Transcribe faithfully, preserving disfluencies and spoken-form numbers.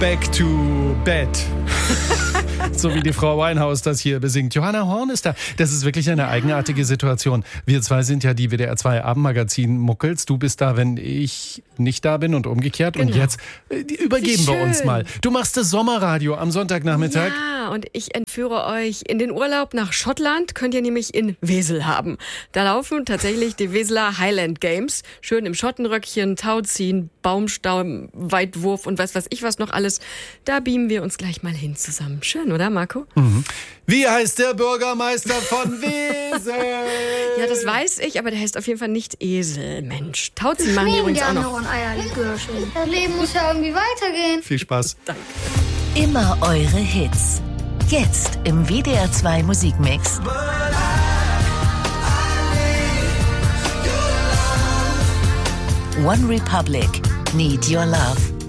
Back to Bed. So wie die Frau Winehouse das hier besingt. Johanna Horn ist da. Das ist wirklich eine eigenartige Situation. Wir zwei sind ja die W D R zwei Abendmagazin-Muckels. Du bist da, wenn ich nicht da bin und umgekehrt. Genau. Und jetzt äh, übergeben wir uns mal. Du machst das Sommerradio am Sonntagnachmittag. Ja, und ich entführe euch in den Urlaub nach Schottland. Könnt ihr nämlich in Wesel haben. Da laufen tatsächlich die Weseler Highland Games. Schön im Schottenröckchen, Tauziehen, Baumstamm, Weitwurf und was weiß ich was noch alles. Da beamen wir uns gleich mal hin zusammen. Schön, oder Marco? Mhm. Wie heißt der Bürgermeister von Wesel? Ja, das weiß ich, aber der heißt auf jeden Fall nicht Esel. Mensch, Tauziehen machen die übrigens auch noch. Das Leben muss ja irgendwie weitergehen. Viel Spaß. Danke. Immer eure Hits. Jetzt im W D R zwei Musikmix. One Republic. Need Your Love.